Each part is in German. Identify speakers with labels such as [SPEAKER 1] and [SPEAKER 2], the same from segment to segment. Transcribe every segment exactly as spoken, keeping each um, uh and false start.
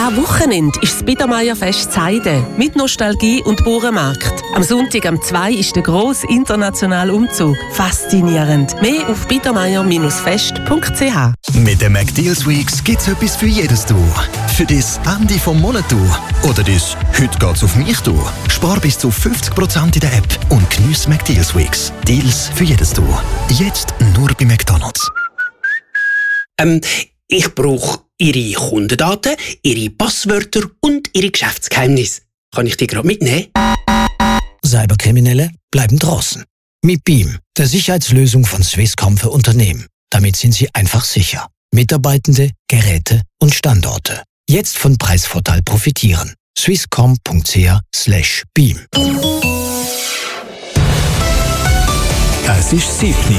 [SPEAKER 1] Das Wochenende ist das Biedermeierfest Seide mit Nostalgie und Bauernmarkt. Am Sonntag am zwei ist der grosse internationale Umzug. Faszinierend. Mehr auf biedermeier fest punkt c h.
[SPEAKER 2] Mit den McDeals Weeks gibt's etwas für jedes Du. Für das Ende vom Monat Du. Oder das «Heute geht's auf mich Du». Spar bis zu fünfzig Prozent in der App und geniess McDeals Weeks. Deals für jedes Du. Jetzt nur bei McDonald's.
[SPEAKER 3] Ähm, ich brauche Ihre Kundendaten, Ihre Passwörter und Ihre Geschäftsgeheimnisse. Kann ich die gerade mitnehmen?
[SPEAKER 4] Cyberkriminelle bleiben draußen. Mit Beam, der Sicherheitslösung von Swisscom für Unternehmen. Damit sind Sie einfach sicher. Mitarbeitende, Geräte und Standorte. Jetzt von Preisvorteil profitieren. swisscom punkt c h slash beam.
[SPEAKER 2] Es ist sieben.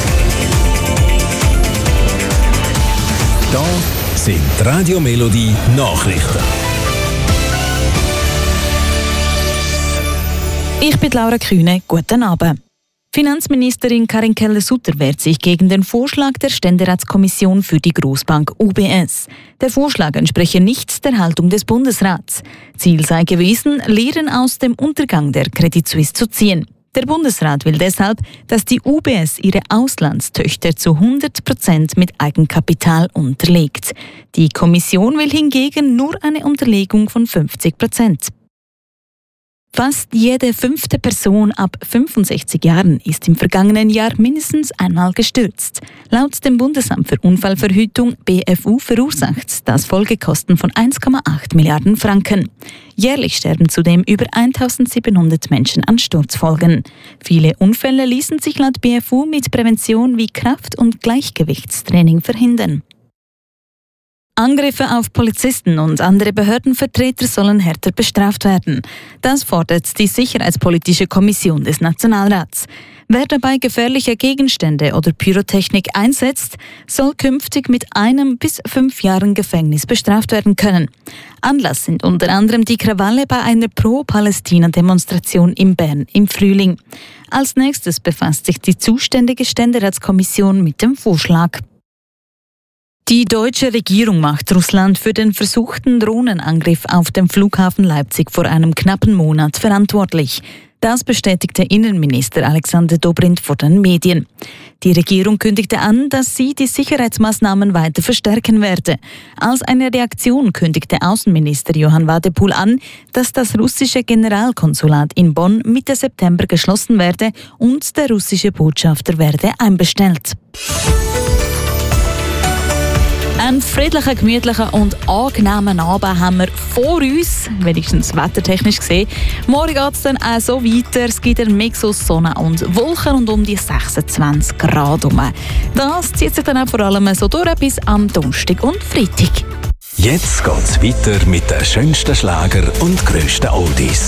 [SPEAKER 2] Da sind Radio Melodie Nachrichten.
[SPEAKER 5] Ich bin Laura Kühne. Guten Abend. Finanzministerin Karin Keller-Sutter wehrt sich gegen den Vorschlag der Ständeratskommission für die Grossbank U B S. Der Vorschlag entspreche nicht der Haltung des Bundesrats. Ziel sei gewesen, Lehren aus dem Untergang der Credit Suisse zu ziehen. Der Bundesrat will deshalb, dass die U B S ihre Auslandstöchter zu hundert Prozent mit Eigenkapital unterlegt. Die Kommission will hingegen nur eine Unterlegung von fünfzig Prozent. Fast jede fünfte Person ab fünfundsechzig Jahren ist im vergangenen Jahr mindestens einmal gestürzt. Laut dem Bundesamt für Unfallverhütung B F U verursacht das Folgekosten von eins Komma acht Milliarden Franken. Jährlich sterben zudem über eintausendsiebenhundert Menschen an Sturzfolgen. Viele Unfälle ließen sich laut B F U mit Prävention wie Kraft- und Gleichgewichtstraining verhindern. Angriffe auf Polizisten und andere Behördenvertreter sollen härter bestraft werden. Das fordert die Sicherheitspolitische Kommission des Nationalrats. Wer dabei gefährliche Gegenstände oder Pyrotechnik einsetzt, soll künftig mit einem bis fünf Jahren Gefängnis bestraft werden können. Anlass sind unter anderem die Krawalle bei einer Pro-Palästina-Demonstration in Bern im Frühling. Als nächstes befasst sich die zuständige Ständeratskommission mit dem Vorschlag. Die deutsche Regierung macht Russland für den versuchten Drohnenangriff auf dem Flughafen Leipzig vor einem knappen Monat verantwortlich. Das bestätigte Innenminister Alexander Dobrindt vor den Medien. Die Regierung kündigte an, dass sie die Sicherheitsmaßnahmen weiter verstärken werde. Als eine Reaktion kündigte Außenminister Johann Wadephul an, dass das russische Generalkonsulat in Bonn Mitte September geschlossen werde und der russische Botschafter werde einbestellt. Einen friedlichen, gemütlichen und angenehmen Abend haben wir vor uns, wenigstens wettertechnisch gesehen. Morgen geht es dann auch so weiter. Es gibt einen Mix aus Sonne und Wolken und um die sechsundzwanzig Grad herum. Das zieht sich dann auch vor allem so durch bis am Donnerstag und Freitag.
[SPEAKER 2] Jetzt geht's weiter mit den schönsten Schlager und grössten Oldies.